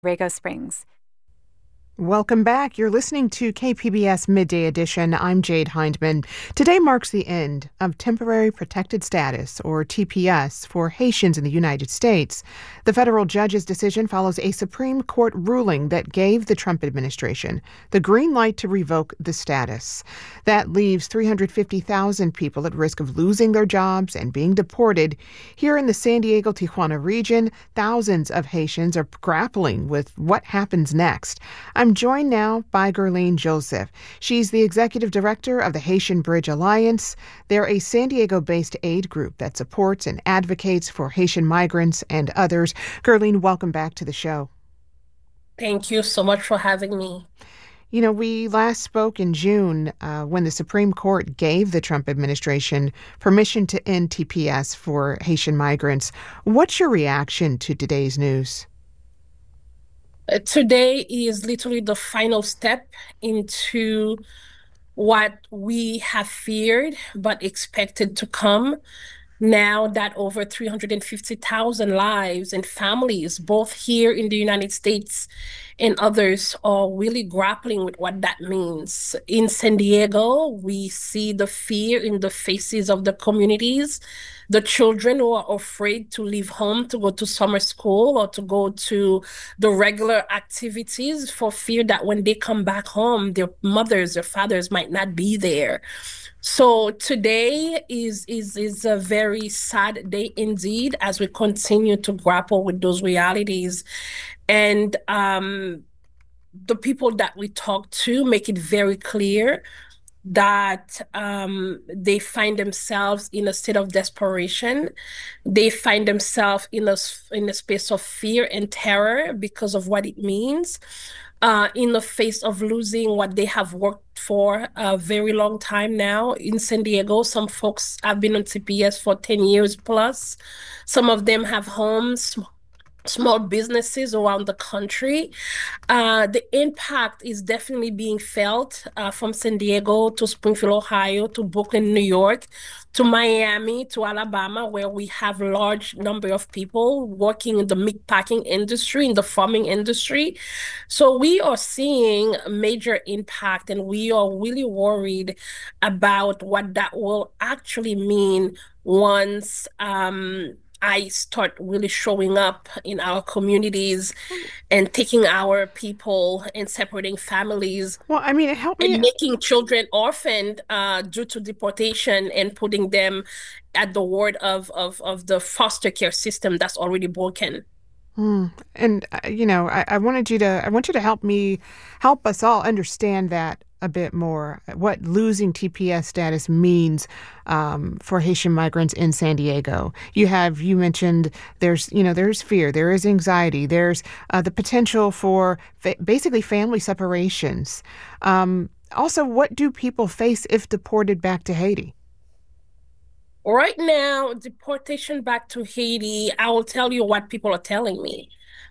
Borrego Springs. Welcome back. You're listening to KPBS Midday Edition. I'm Jade Hindman. Today marks the end of Temporary Protected Status, or TPS, for Haitians in the United States. The federal judge's decision follows a Supreme Court ruling that gave the Trump administration the green light to revoke the status. That leaves 350,000 people at risk of losing their jobs and being deported. Here in the San Diego-Tijuana region, thousands of Haitians are grappling with what happens next. I'm joined now by Guerline Joseph. She's the executive director of the Haitian Bridge Alliance. They're a San Diego-based aid group that supports and advocates for Haitian migrants and others. Guerline, welcome back to the show. Thank you so much for having me. You know, we last spoke in June when the Supreme Court gave the Trump administration permission to end TPS for Haitian migrants. What's your reaction to today's news? Today is literally the final step into what we have feared but expected to come. Now that over 350,000 lives and families, both here in the United States and others, are really grappling with what that means. In San Diego, we see the fear in the faces of the communities, the children who are afraid to leave home to go to summer school or to go to the regular activities for fear that when they come back home, their mothers, their fathers might not be there. So today is a very sad day indeed as we continue to grapple with those realities. And the people that we talk to make it very clear that they find themselves in a state of desperation. They find themselves in a space of fear and terror because of what it means. In the face of losing what they have worked for a very long time now. In San Diego, some folks have been on TPS for 10 years plus. Some of them have homes, small businesses around the country. The impact is definitely being felt from San Diego to Springfield, Ohio, to Brooklyn, New York, to Miami, to Alabama, where we have a large number of people working in the meat packing industry, in the farming industry. So we are seeing a major impact, and we are really worried about what that will actually mean once I start really showing up in our communities and taking our people and separating families. Well, I mean, it helped me. And making children orphaned due to deportation and putting them at the ward of the foster care system that's already broken. And I want you to help us all understand that a bit more. What losing TPS status means for Haitian migrants in San Diego. You mentioned there's fear, there is anxiety, there's the potential for basically family separations. Also, what do people face if deported back to Haiti? Right now, deportation back to Haiti, I will tell you what people are telling me.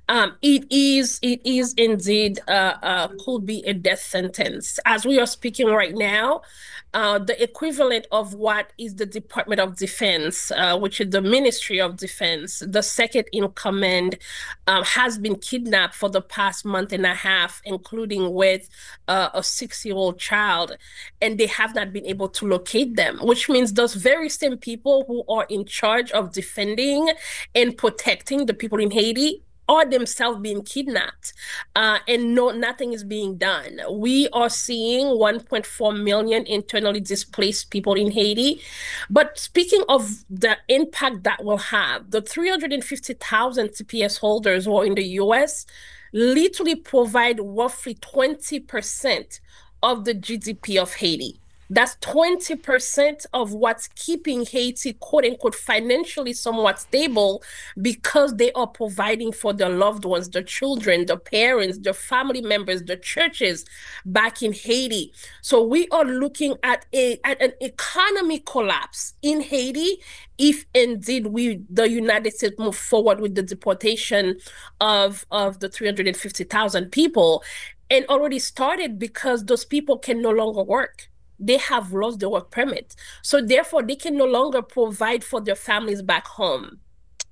It is indeed could be a death sentence. As we are speaking right now, the equivalent of what is the Department of Defense, which is the Ministry of Defense, the second in command, has been kidnapped for the past month and a half, including with a 6-year-old child, and they have not been able to locate them, which means those very same people who are in charge of defending and protecting the people in Haiti are themselves being kidnapped, and nothing is being done. We are seeing 1.4 million internally displaced people in Haiti. But speaking of the impact that will have, the 350,000 TPS holders who are in the US literally provide roughly 20% of the GDP of Haiti. That's 20% of what's keeping Haiti, quote unquote, financially somewhat stable because they are providing for their loved ones, the children, the parents, the family members, the churches back in Haiti. So we are looking at an economy collapse in Haiti if indeed the United States move forward with the deportation of the 350,000 people, and already started because those people can no longer work. They have lost their work permit. So therefore, they can no longer provide for their families back home.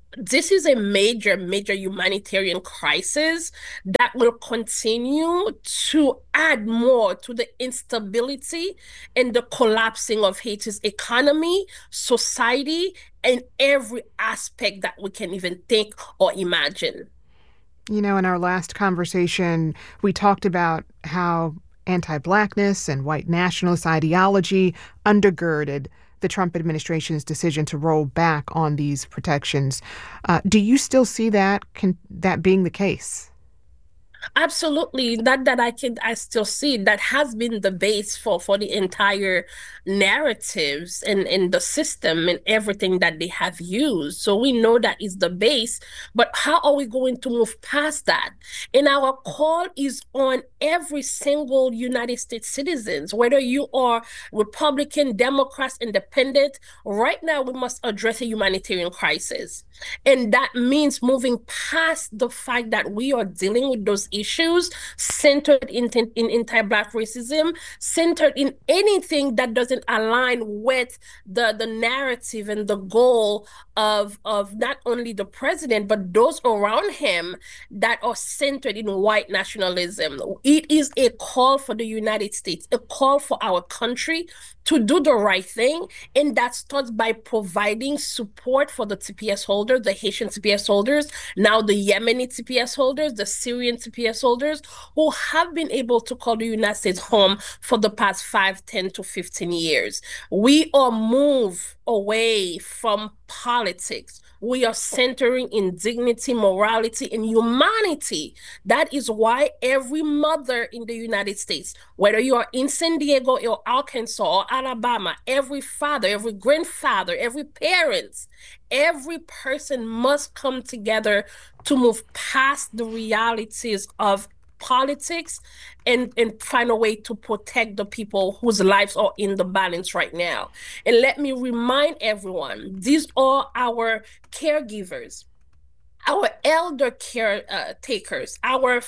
This is a major, major humanitarian crisis that will continue to add more to the instability and the collapsing of Haiti's economy, society, and every aspect that we can even think or imagine. You know, in our last conversation, we talked about how anti Blackness and white nationalist ideology undergirded the Trump administration's decision to roll back on these protections. Do you still see that being the case? Absolutely. That I still see that has been the base for the entire narratives and the system and everything that they have used. So we know that is the base, but how are we going to move past that? And our call is on every single United States citizens, whether you are Republican, Democrats, Independent. Right now, we must address a humanitarian crisis. And that means moving past the fact that we are dealing with those issues centered in anti-Black racism, centered in anything that doesn't align with the narrative and the goal of not only the president, but those around him that are centered in white nationalism. It is a call for the United States, a call for our country to do the right thing. And that starts by providing support for the TPS holders, the Haitian TPS holders, now the Yemeni TPS holders, the Syrian TPS holders, who have been able to call the United States home for the past 5, 10 to 15 years. We are moved away from politics. We are centering in dignity, morality, and humanity. That is why every mother in the United States, whether you are in San Diego or Arkansas or Alabama, every father, every grandfather, every parent, every person must come together to move past the realities of politics and find a way to protect the people whose lives are in the balance right now. And let me remind everyone, these are our caregivers, our elder care takers, our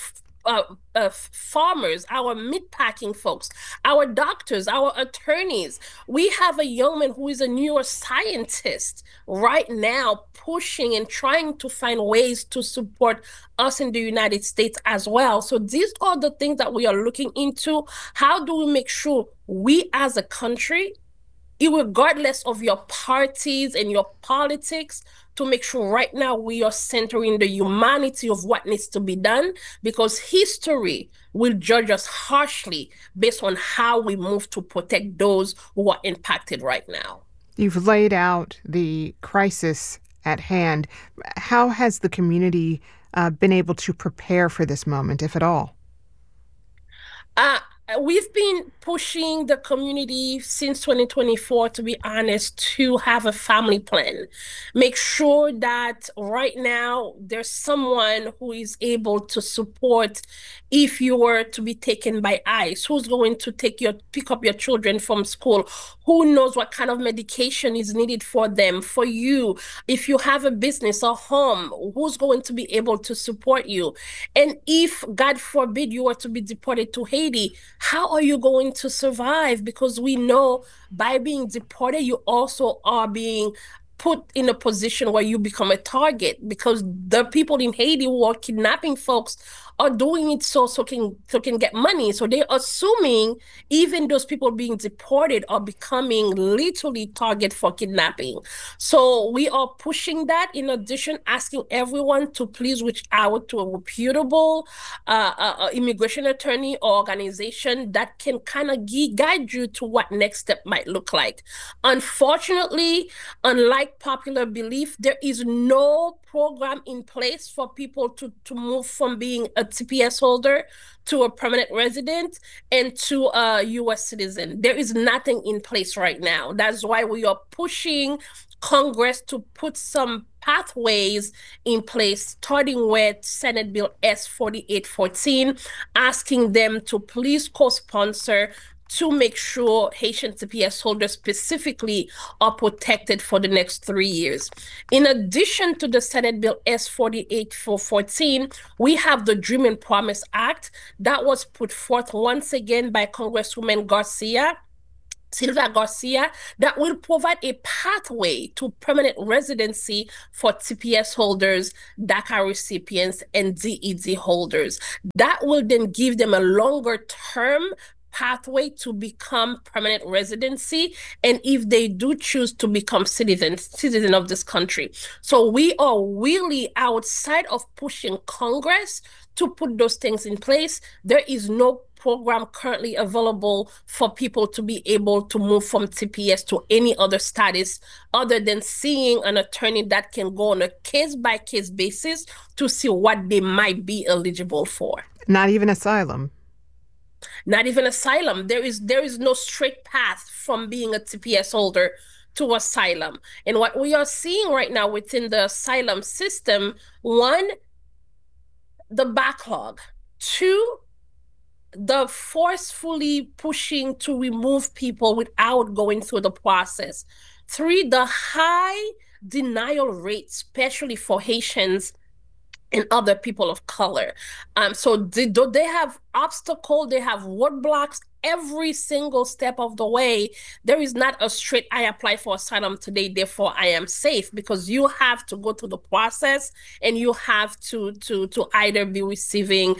farmers, our meat packing folks, our doctors, our attorneys. We have a young man who is a neuroscientist right now pushing and trying to find ways to support us in the United States as well. So these are the things that we are looking into. How do we make sure we as a country, regardless of your parties and your politics, to make sure right now we are centering the humanity of what needs to be done, because history will judge us harshly based on how we move to protect those who are impacted right now. You've laid out the crisis at hand. How has the community been able to prepare for this moment, if at all? Uh, we've been pushing the community since 2024, to be honest, to have a family plan. Make sure that right now there's someone who is able to support if you were to be taken by ICE, who's going to pick up your children from school, who knows what kind of medication is needed for them, for you. If you have a business or home, who's going to be able to support you? And if, God forbid, you were to be deported to Haiti, how are you going to survive? Because we know by being deported, you also are being put in a position where you become a target, because the people in Haiti who are kidnapping folks are doing it so can get money. So they're assuming even those people being deported are becoming literally target for kidnapping. So we are pushing that. In addition, asking everyone to please reach out to a reputable immigration attorney or organization that can kind of guide you to what next step might look like. Unfortunately, unlike popular belief, there is no program in place for people to move from being a TPS holder to a permanent resident and to a US citizen. There is nothing in place right now. That's why we are pushing Congress to put some pathways in place, starting with Senate Bill S 4814, asking them to please co sponsor to make sure Haitian TPS holders specifically are protected for the next 3 years. In addition to the Senate Bill S 4814, we have the Dream and Promise Act that was put forth once again by Congresswoman Garcia, Sylvia Garcia, that will provide a pathway to permanent residency for TPS holders, DACA recipients, and DED holders. That will then give them a longer term pathway to become permanent residency, and if they do choose to become citizen of this country. So we are really outside of pushing Congress to put those things in place. There is no program currently available for people to be able to move from TPS to any other status other than seeing an attorney that can go on a case by case basis to see what they might be eligible for. Not even asylum. Not even asylum. There is no straight path from being a TPS holder to asylum. And what we are seeing right now within the asylum system, one, the backlog. Two, the forcefully pushing to remove people without going through the process. Three, the high denial rate, especially for Haitians and other people of color. So they have obstacle, they have roadblocks every single step of the way. There is not a straight, I apply for asylum today, therefore I am safe, because you have to go through the process and you have to either be receiving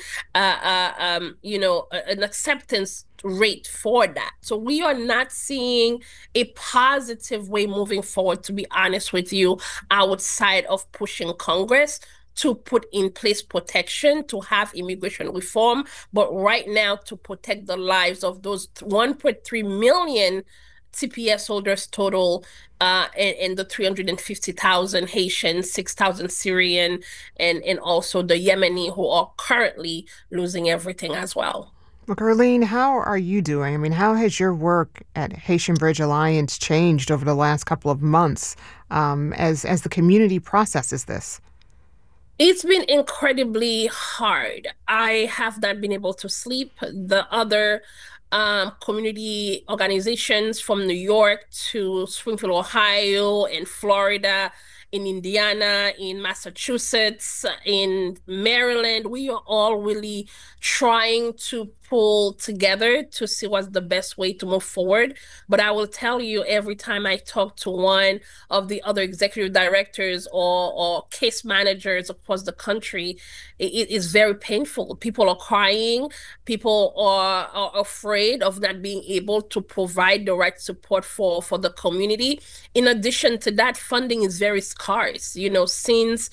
an acceptance rate for that. So we are not seeing a positive way moving forward, to be honest with you, outside of pushing Congress to put in place protection, to have immigration reform, but right now to protect the lives of those 1.3 million TPS holders total, and the 350,000 Haitians, 6,000 Syrian, and also the Yemeni who are currently losing everything as well. Look, Arlene, how are you doing? I mean, how has your work at Haitian Bridge Alliance changed over the last couple of months as the community processes this? It's been incredibly hard. I have not been able to sleep. The other community organizations from New York to Springfield, Ohio, and Florida, in Indiana, in Massachusetts, in Maryland, we are all really trying to pull together to see what's the best way to move forward. But I will tell you, every time I talk to one of the other executive directors or case managers across the country, it is very painful. People are crying. People are afraid of not being able to provide the right support for the community. In addition to that, funding is very scarce. Since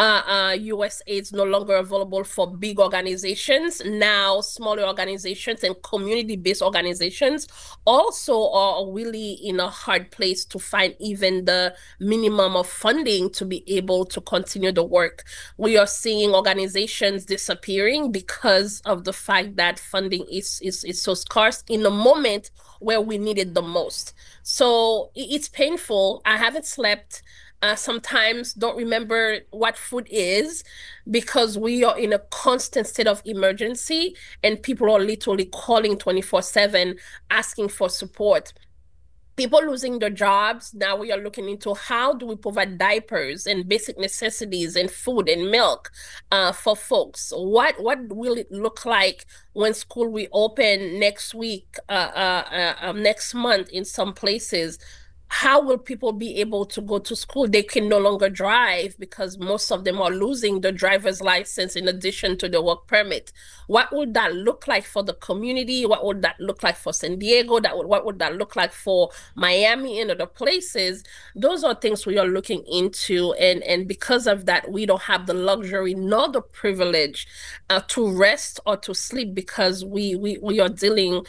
USAID is no longer available for big organizations, now smaller organizations and community-based organizations also are really in a hard place to find even the minimum of funding to be able to continue the work. We are seeing organizations disappearing because of the fact that funding is so scarce in a moment where we need it the most. So it's painful. I haven't slept. Sometimes don't remember what food is, because we are in a constant state of emergency and people are literally calling 24/7 asking for support. People losing their jobs. Now we are looking into how do we provide diapers and basic necessities and food and milk for folks. What will it look like when school reopen next week, next month in some places? How will people be able to go to school? They can no longer drive because most of them are losing the driver's license in addition to the work permit. What would that look like for the community? What would that look like for San Diego? What would that look like for Miami and other places? Those are things we are looking into. And because of that, we don't have the luxury nor the privilege to rest or to sleep, because we are dealing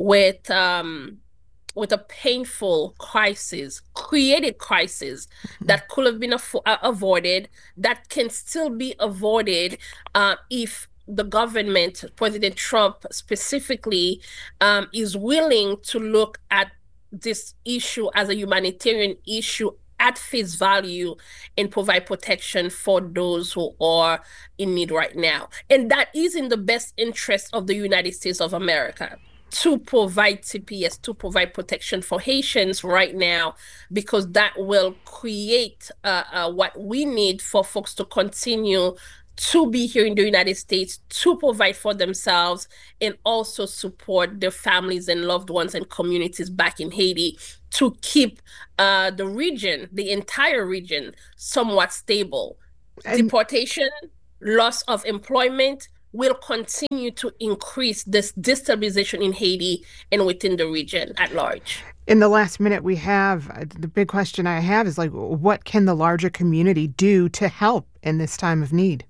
with a painful crisis, created crisis that could have been avoided, that can still be avoided if the government, President Trump specifically, is willing to look at this issue as a humanitarian issue at face value and provide protection for those who are in need right now. And that is in the best interest of the United States of America, to provide TPS, to provide protection for Haitians right now, because that will create what we need for folks to continue to be here in the United States, to provide for themselves, and also support their families and loved ones and communities back in Haiti to keep the region, the entire region, somewhat stable. And Deportation, loss of employment will continue to increase this destabilization in Haiti and within the region at large. in the last minute we have, the big question I have is like, what can the larger community do to help in this time of need?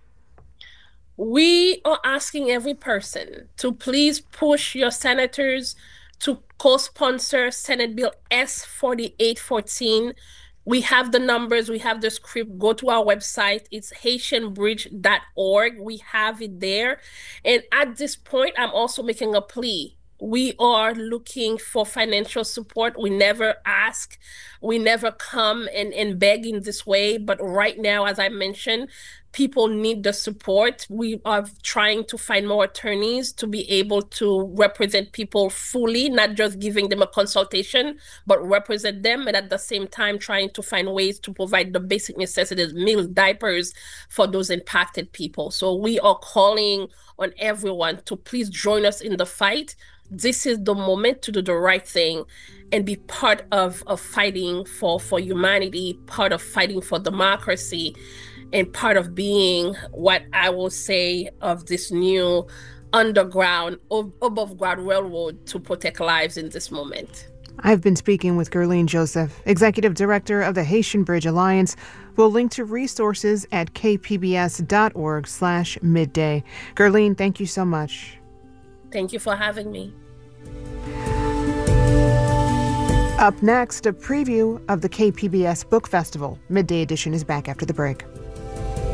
We are asking every person to please push your senators to co-sponsor Senate Bill S 4814. We have the numbers, we have the script. Go to our website. It's haitianbridge.org. We have it there. And at this point, I'm also making a plea. We are looking for financial support. We never ask, we never come and beg in this way. But right now, as I mentioned, people need the support. We are trying to find more attorneys to be able to represent people fully, not just giving them a consultation, but represent them, and at the same time trying to find ways to provide the basic necessities, meals, diapers for those impacted people. So we are calling on everyone to please join us in the fight. This is the moment to do the right thing and be part of fighting for humanity, part of fighting for democracy, and part of being what I will say of this new underground, above ground railroad to protect lives in this moment. I've been speaking with Guerline Joseph, Executive Director of the Haitian Bridge Alliance. We'll link to resources at kpbs.org/midday. Guerline, thank you so much. Thank you for having me. Up next, a preview of the KPBS Book Festival. Midday Edition is back after the break.